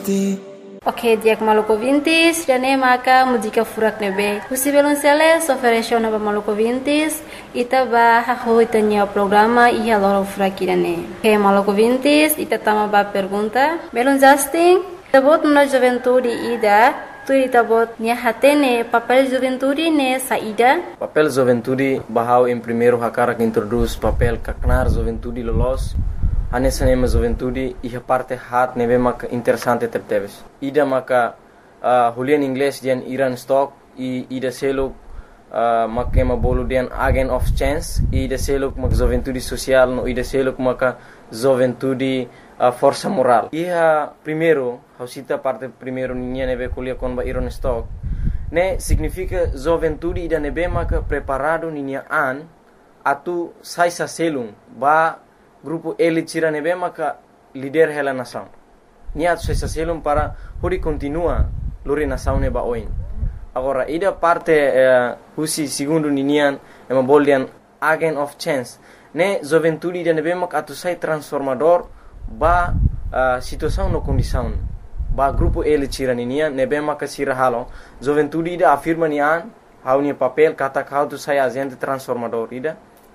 Ok, dia Maluco Vintes, dane maka música furak nebe. Husi Belonceles ofereceu na Maluco Vintes, ita ba haho itanya programa ia loro furak irane. Ok, Maluco Vintes, ita tama ba pergunta. Belon Justin, tabot na juventude ida, tu tabot nia hatene papel juventude ne saída. Papel juventude bahau em primeiro hakara que introduz papel kaknar juventude lolos. Anessa nema juventude e a parte hat neve maka interessante tepteves. Ida maka hulian inglês dian Iran stock e ida selo maka ma bolu dian agent of chance e ida selo maka juventude social no ida selo maka juventude força moral. E a primeiro, hausita parte primeiro ninha neve kulia kon ba Iran stock. Ne significa juventude ida neve maka preparado ninha an atu sai sa selung ba grupo elite tira nebe maka líder hela nação. Nia se selum para hori continua lori nação neba oin. Agora ida parte husi segundo ninian ema boldian agent of chance. Ne juventude ida nebe maka atu sai transformador ba situação no condição. Ba grupo elite tira ninian nebe maka sira halo. Juventude ida afirma nian haunia papel kata kau tu sai agente transformador ida.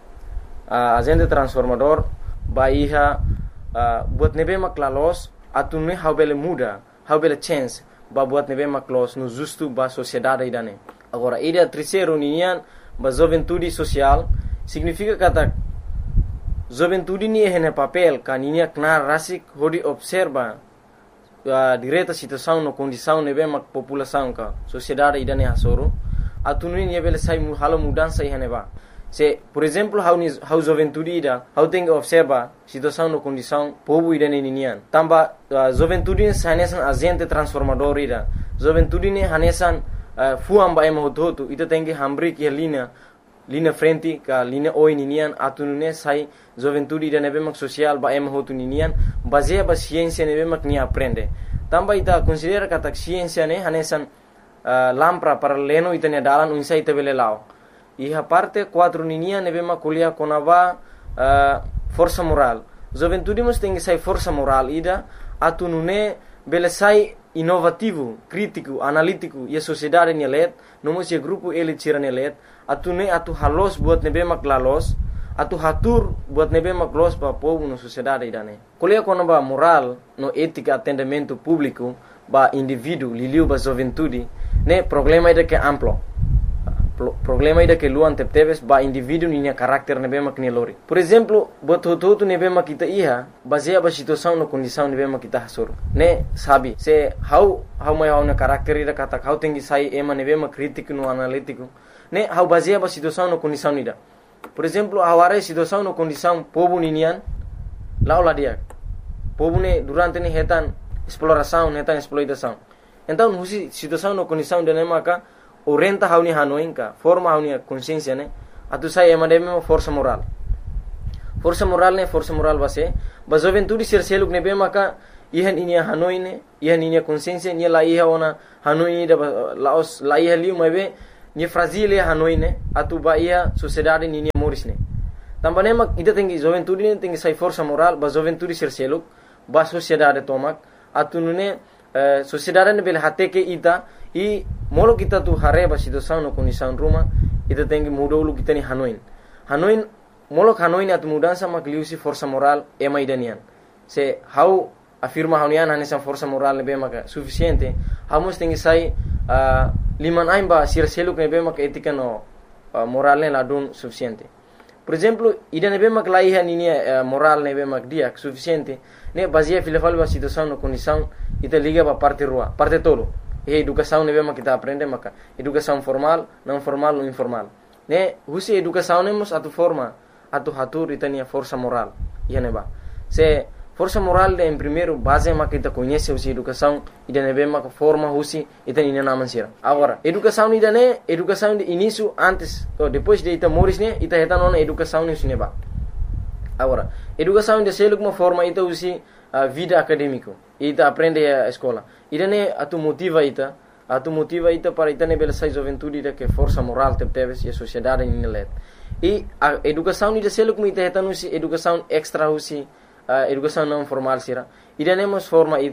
Agente transformador Bahia buat nebe maklalos atune haubele muda haubele chance ba buat nebe maklos no justo ba sociedade idane. Agora ida terceiro nian ba juventude social significa kata juventude ni hene papel kaninia knar rasik hodi observa direta situação no condição nebe mak população ka sociedade idane hasoro atune ni bele sai halo mudança ihane ba. Se, por exemplo, how juventude ida, how tem que observa situação no condição povo ida ninian. Tamba juventude hanesan agente transformador ida. Juventude ne hanesan fuam ba ema hotu ita tem que hambri que linha frente ka linha oi ninian atunune sai juventude ida nebe mak social ba ema hotu ninian baseia ba ciência nebe mak ni aprende. Tamba ita considera kata ciência ne hanesan lampra para leno ita ne dalan unsa ita bele lao. E a parte 4 ninia nebe makulia konava força moral. Juventude mas tem que sai força moral ida atunune bele sai inovativo, crítico, analítico e a sociedade nelet, nomos e grupo ele tira nelet, atune atu halos buat nebe maklalos, atu hatur buat nebe maklos pa povo na sociedade idane. Kulia konava moral no ética atendimento público ba indivíduo liliu ba juventude, ne problema ida que amplo. Problema ida que luan tepteves ba indivíduo ninya carácter nebe mak lori. Por exemplo, bot hotu nebe mak kita iha baseia ba situação no condição nebe mak kita hasur. Ne sabi se how mai na carácter ida kata how tengi sai ema nebe mak crítico no analítico. Ne how baseia ba situação no condição ida. Por exemplo, aware situação no condição povo ninian laula dia. Povo ne durante ne hetan exploração, hetan exploitação. Então, husi situação no condição de nemaka orienta hauni hanoinka forma hauni consciência ne atu sai emademe força moral base ba juventude ser seluk ne be maka ihan inia hanoine ihan inia consciência ni la iha ona hanoi da laos la iha liu mabe ni fragile hanoine atu ba ia sociedade ni morisne tambane mak ida tengi juventude ne tengi sai força moral ba juventude ser seluk ba sociedade tomak atu nune sociedade ne bel hateke ita e molo kita tu hareba situação no condição ruma ita tem que mudar o kita ni hanoin molo hanoin atu mudança makliusi força moral ema idanian se how afirma haunian hanesan força moral ne bema suficiente hamos tem que sai liman aimba sir seluk ne bema etika no moral ne ladun suficiente. Por exemplo, ida ne bema klaiha ni moral ne bema dia suficiente ne baseia filafal ba situação no condição ita liga ba parte rua parte tolo. E educação nebe mak kita aprende maka educação formal, não formal ou informal. Ne husi educação nemos atu forma atu hatur itania força moral. Ia neba. Se força moral de em primeiro base mak kita conhece husi educação ida nebe mak forma husi itani naman sira. Agora, educação ida ne educação de início antes ou depois de ita moris ne ita hetan ona educação ne suneba. Agora, educação de seluk uma forma ita husi vida acadêmico. Ita aprende a escola. Ida ne atu motiva ita para ita ne bela sai juventude ida que força moral tepteves e a sociedade in let. E a educação ida seluk mi ita hetan husi educação extra husi educação não formal sira. Ida ne mos forma ita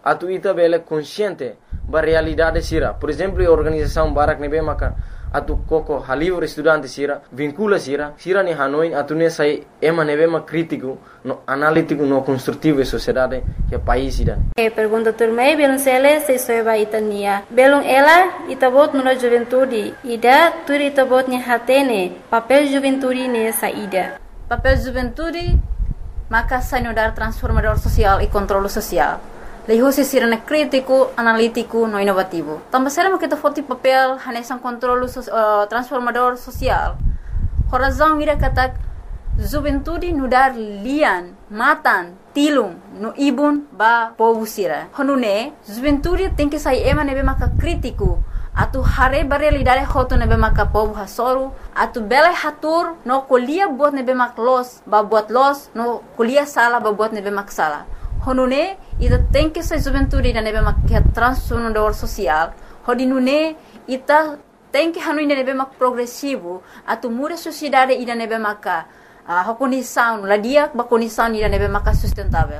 atu ita bele consciente ba realidade sira. Por exemplo, a organização Barak nebe maka atu koko halivre estudante sira vincula sira ni Hanoi atu ne sai ema nebe ma crítico no analítico no construtivo e sociedade que país ida. Pergunta turmei belum sele se soeba itania belum ela itabot nula juventude ida tur itabot ni hatene papel juventude ne saída. Papel juventude maka sanudar transformador social e controle social. Leho se sirene crítico, analítico, no inovativo. Também será que foto papel hanesan controle transformador social. Horazão ira katak juventude nudar lian, matan, tilung, no ibun ba povo sira. Honune juventude tem que sair ema nebe maka crítico. Atu hare realidade hoto nebe maka povo hasoru. Atu bela hatur no kuliah buat nebe mak los, ba buat los, no kuliah sala ba buat nebe mak sala. Honune ita tem que ser juventude da nebe mak transformador social. Hodinune ita tem que hanu ida nebe mak progressivo. Atu muda sociedade ida nebe maka condição, ladia ba condição ida nebe maka sustentável.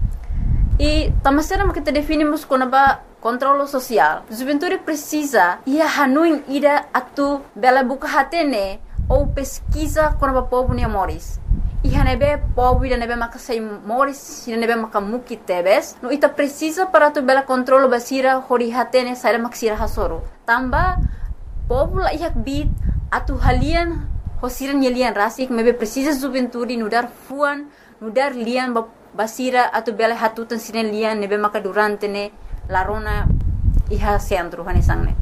E tamasera kita definimos como ba controle social. Juventude precisa ia hanuin ida atu bela buka hatene ou pesquisa como ba povo ne moris. Iha nebe povo ida nebe maka sai moris ida nebe maka muki tebes no ita precisa para tu bela controle basira hori hatene sai maksira hasoro. Tamba povo la ihak bit atu halian hosiran yelian rasik mebe precisa juventude nudar fuan nudar lian basira atu bela hatutan sinen lian nebe maka durante ne larona iha centro hanesangne.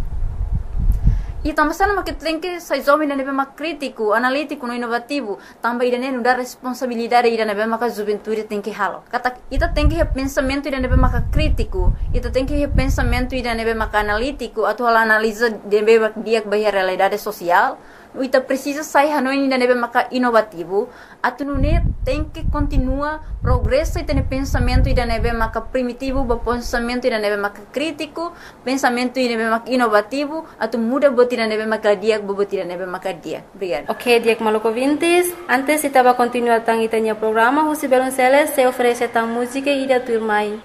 E também sana que tem que sai jovem da nebe mak crítico, analítico, no inovativo, também ida ne dar responsabilidade ida nebe mak juventude tem que halo. Kata ita tem que pensamento ida nebe mak crítico, ita tem que pensamento ida nebe mak analítico, atau analisa nebe mak dia bahia realidade social. Ita precisa sair hanoi ida nebe mak inovativo, atu nune tem que continua progresso ita ne pensamento ida nebe mak primitivo, ba pensamento ida nebe mak crítico, pensamento ida nebe mak inovativo, atu muda ida nebe mak dia, bobot ida nebe mak dia. Obrigada. Ok, Diak Maluco Vintes. Antes itaba continuar tang itanya programa, husi belum sele se oferece tang música ida turmai.